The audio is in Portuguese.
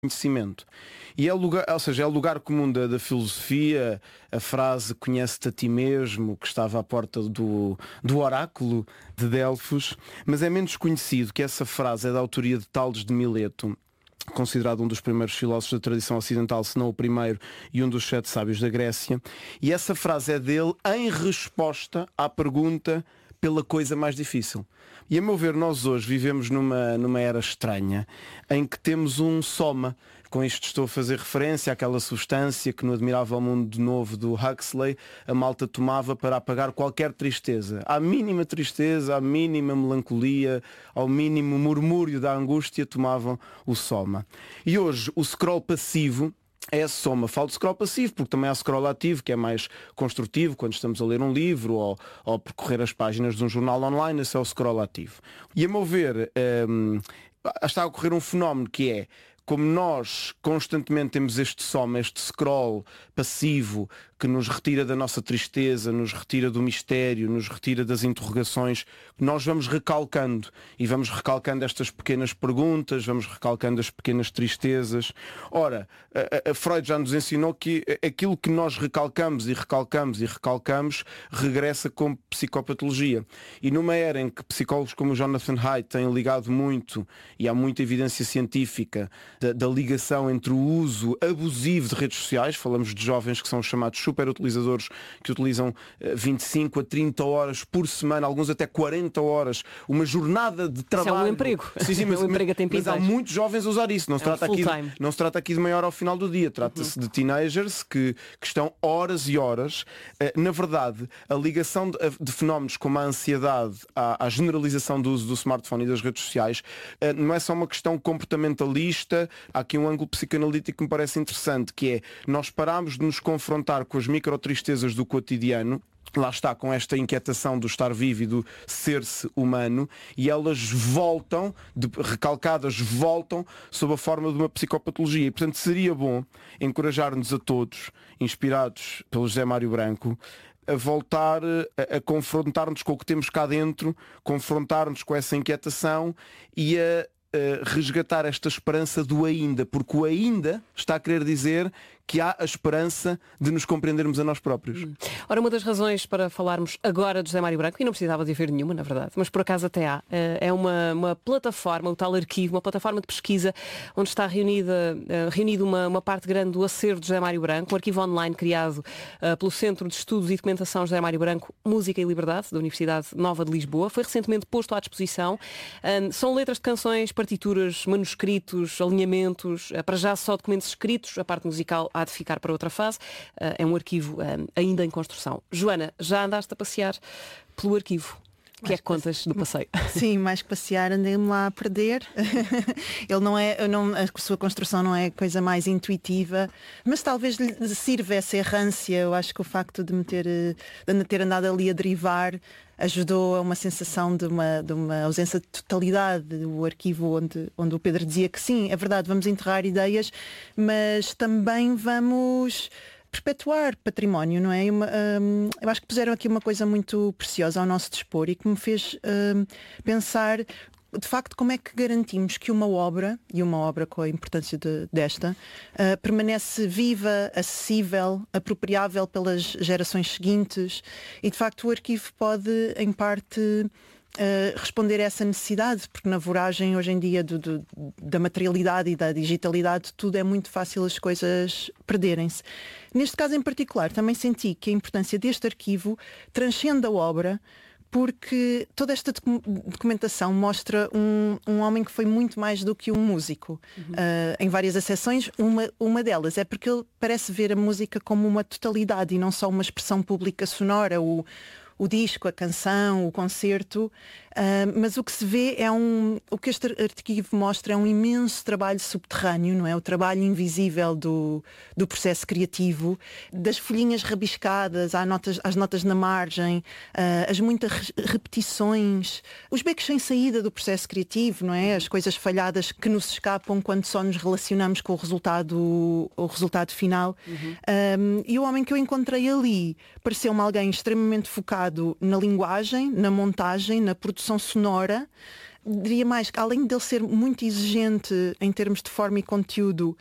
conhecimento. E é o lugar, ou seja, é o lugar comum da filosofia, a frase "conhece-te a ti mesmo", que estava à porta do oráculo de Delfos, mas é menos conhecido que essa frase é da autoria de Tales de Mileto, considerado um dos primeiros filósofos da tradição ocidental, se não o primeiro, e um dos 7 sábios da Grécia. E essa frase é dele em resposta à pergunta pela coisa mais difícil. E a meu ver, nós hoje vivemos numa era estranha em que temos um soma. Com isto estou a fazer referência àquela substância que no Admirável Mundo Novo do Huxley a malta tomava para apagar qualquer tristeza. À mínima tristeza, à mínima melancolia, ao mínimo murmúrio da angústia, tomavam o soma. E hoje o scroll passivo é a soma. Falo de scroll passivo porque também há scroll ativo, que é mais construtivo quando estamos a ler um livro ou percorrer as páginas de um jornal online. Esse é o scroll ativo. E a meu ver, está a ocorrer um fenómeno que é: como nós constantemente temos este soma, este scroll passivo que nos retira da nossa tristeza, nos retira do mistério, nos retira das interrogações, nós vamos recalcando e vamos recalcando estas pequenas perguntas, vamos recalcando as pequenas tristezas. Ora, a Freud já nos ensinou que aquilo que nós recalcamos e recalcamos e recalcamos regressa como psicopatologia. E numa era em que psicólogos como o Jonathan Haidt têm ligado muito, e há muita evidência científica da ligação entre o uso abusivo de redes sociais, falamos de jovens que são chamados superutilizadores, que utilizam 25 a 30 horas por semana, alguns até 40 horas, uma jornada de trabalho. Isso é um emprego. Sim, mas, é um emprego a tempo mas há muitos jovens a usar isso. Não se trata aqui de meia hora ao final do dia. Trata-se de teenagers que estão horas e horas. Na verdade, a ligação de fenómenos como a ansiedade à generalização do uso do smartphone e das redes sociais não é só uma questão comportamentalista. Há aqui um ângulo psicanalítico que me parece interessante, que é: nós paramos de nos confrontar com as micro-tristezas do cotidiano, lá está, com esta inquietação do estar vivo e do ser-se humano, e elas voltam, recalcadas, voltam sob a forma de uma psicopatologia. E portanto seria bom encorajar-nos a todos, inspirados pelo José Mário Branco, a voltar a confrontar-nos com o que temos cá dentro, confrontar-nos com essa inquietação e a resgatar esta esperança do ainda, porque o ainda está a querer dizer que há a esperança de nos compreendermos a nós próprios. Ora, uma das razões para falarmos agora de José Mário Branco, e não precisava de haver nenhuma, na verdade, mas por acaso até há, é uma plataforma, o tal arquivo, uma plataforma de pesquisa onde está reunido uma parte grande do acervo de José Mário Branco, um arquivo online criado pelo Centro de Estudos e Documentação José Mário Branco, Música e Liberdade, da Universidade Nova de Lisboa. Foi recentemente posto à disposição. São letras de canções, partituras, manuscritos, alinhamentos, para já só documentos escritos, a parte musical há de ficar para outra fase. É um arquivo ainda em construção. Joana, já andaste a passear pelo arquivo? O que é que contas do passeio? Sim, mais que passear, andei-me lá a perder. A sua construção não é a coisa mais intuitiva, mas talvez lhe sirva essa errância. Eu acho que o facto de ter andado ali a derivar ajudou a uma sensação de uma ausência de totalidade. O arquivo onde o Pedro dizia que sim, é verdade, vamos enterrar ideias, mas também vamos perpetuar património, não é? Eu acho que puseram aqui uma coisa muito preciosa ao nosso dispor e que me fez pensar, de facto, como é que garantimos que uma obra, e uma obra com a importância desta, permanece viva, acessível, apropriável pelas gerações seguintes, e de facto o arquivo pode, em parte, responder a essa necessidade, porque na voragem hoje em dia da materialidade e da digitalidade, tudo é muito fácil as coisas perderem-se. Neste caso em particular, também senti que a importância deste arquivo transcende a obra, porque toda esta documentação mostra um homem que foi muito mais do que um músico. Em várias acessões, uma delas é porque ele parece ver a música como uma totalidade e não só uma expressão pública sonora, o disco, a canção, o concerto, mas o que se vê o que este arquivo mostra é um imenso trabalho subterrâneo, não é? O trabalho invisível do processo criativo, das folhinhas rabiscadas, às notas na margem, as muitas repetições, os becos sem saída do processo criativo, não é? As coisas falhadas que nos escapam quando só nos relacionamos com o resultado final. E o homem que eu encontrei ali pareceu-me alguém extremamente focado na linguagem, na montagem, na produção sonora, Diria mais que além dele ser muito exigente em termos de forma e conteúdo,